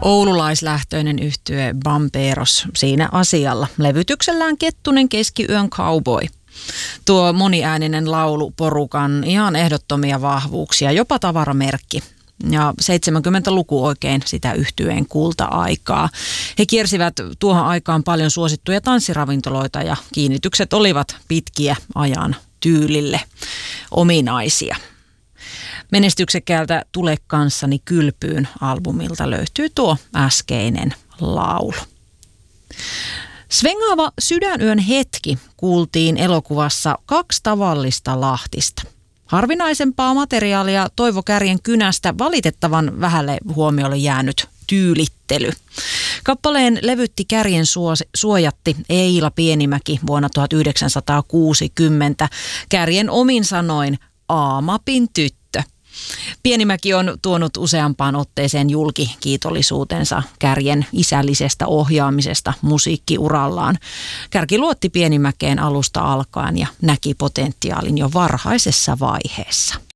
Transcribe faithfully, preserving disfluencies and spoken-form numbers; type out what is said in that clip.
Oululaislähtöinen yhtye Bamperos siinä asialla. Levytyksellään Kettunen keskiyön cowboy. Tuo moniääninen laulu porukan ihan ehdottomia vahvuuksia, jopa tavaramerkki. Ja seitsemänkymmentäluku oikein sitä yhtyeen kulta-aikaa. He kiersivät tuohon aikaan paljon suosittuja tanssiravintoloita ja kiinnitykset olivat pitkiä ajan tyylille ominaisia. Menestyksekkäältä Tule kanssani kylpyyn -albumilta löytyy tuo äskeinen laulu. Svengaava sydänyön hetki kuultiin elokuvassa Kaksi tavallista Lahtista. Harvinaisempaa materiaalia Toivo Kärjen kynästä valitettavan vähälle huomiolle jäänyt tyylittely. Kappaleen levytti Kärjen suojatti Eila Pienimäki vuonna tuhatyhdeksänsataakuusikymmentä. Kärjen omin sanoin Aamapin tyttö. Pienimäki on tuonut useampaan otteeseen julki kiitollisuutensa Kärjen isällisestä ohjaamisesta musiikkiurallaan. Kärki luotti Pienimäkeen alusta alkaen ja näki potentiaalin jo varhaisessa vaiheessa.